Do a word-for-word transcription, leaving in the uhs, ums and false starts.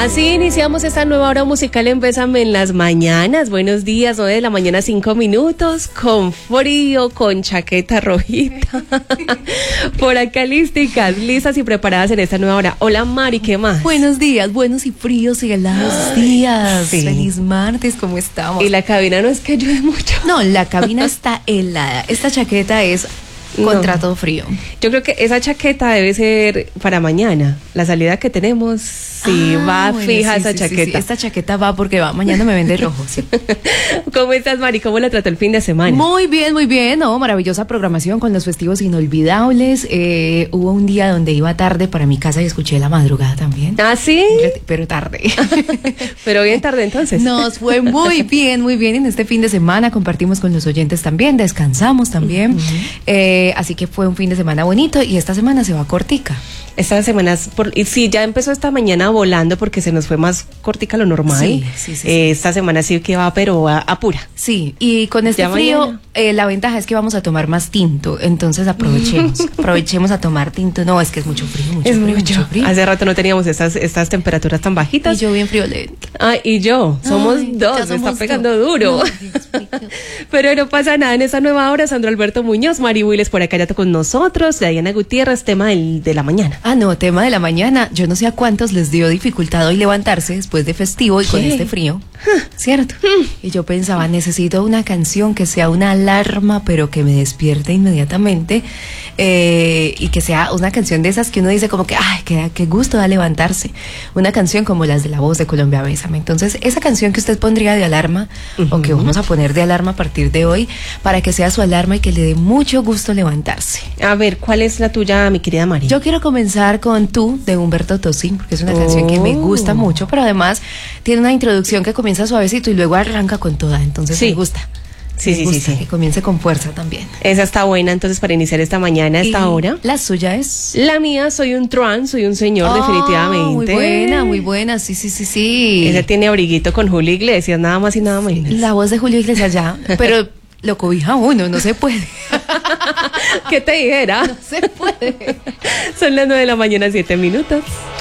Así iniciamos esta nueva hora musical en Bésame en las mañanas. Buenos días, nueve de la mañana, cinco minutos, con frío, con chaqueta rojita. Por acá listicas, listas y preparadas en esta nueva hora. Hola Mari, ¿qué más? Buenos días, buenos y fríos y helados Ay, días. Sí. Feliz martes, ¿cómo estamos? Y la cabina no es que llueve mucho. No, la cabina está helada. Esta chaqueta es contra no. todo frío. Yo creo que esa chaqueta debe ser para mañana. La salida que tenemos, sí, ah, va bueno, fija sí, esa sí, chaqueta. Sí, sí. Esta chaqueta va porque va. Mañana me vende rojo. Sí. ¿Cómo estás, Mari? ¿Cómo la trató el fin de semana? Muy bien, muy bien. Oh, maravillosa programación con los festivos inolvidables. Eh, hubo un día donde iba tarde para mi casa y escuché la madrugada también. ¿Ah, sí? Pero tarde. Pero bien tarde entonces. Nos fue muy bien, muy bien. En este fin de semana compartimos con los oyentes también, descansamos también. Uh-huh. eh, Así que fue un fin de semana bonito y esta semana se va cortica. Esta semana, por, y sí, ya empezó esta mañana volando porque se nos fue más cortica lo normal. Sí, sí, sí, eh, sí. Esta semana sí que va, pero a, a pura. Sí, y con este ya frío, eh, la ventaja es que vamos a tomar más tinto, entonces aprovechemos, aprovechemos a tomar tinto. No, es que es mucho frío, mucho es frío, mucho. mucho frío. Hace rato no teníamos estas, estas temperaturas tan bajitas. Y yo bien friolenta. Ah, y yo, somos Ay, dos, somos me está pegando dos. duro. No, pero no pasa nada, en esta nueva hora, Sandro Alberto Muñoz, Mari Willes por acá ya con nosotros, Diana Gutiérrez, tema del, de la mañana. Ah, no, tema de la mañana. Yo no sé a cuántos les dio dificultad hoy levantarse después de festivo y ¿Qué? con este frío, ¿cierto? Y yo pensaba, necesito una canción que sea una alarma, pero que me despierte inmediatamente, eh, y que sea una canción de esas que uno dice como que, ay, qué, qué gusto da levantarse. Una canción como las de La Voz de Colombia, Bésame. Entonces, esa canción que usted pondría de alarma, uh-huh. o que vamos a poner de alarma a partir de hoy, para que sea su alarma y que le dé mucho gusto levantarse. A ver, ¿cuál es la tuya, mi querida Mari? Yo quiero comenzar con Tú, de Humberto Tozzi, porque es una oh. canción que me gusta mucho, pero además tiene una introducción que comienza suavecito y luego arranca con toda, entonces sí. me gusta. Sí, me sí, gusta sí, sí. Que comience con fuerza también. Esa está buena, entonces, para iniciar esta mañana, a esta y hora. ¿La suya es? La mía, soy un trans, soy un señor, oh, definitivamente. Muy buena, muy buena, sí, sí, sí, sí. Esa tiene abriguito con Julio Iglesias, nada más y nada menos. La voz de Julio Iglesias ya, pero lo cobija uno, no se puede. ¿Qué te dijera? No se puede. Son las nueve de la mañana, siete minutos.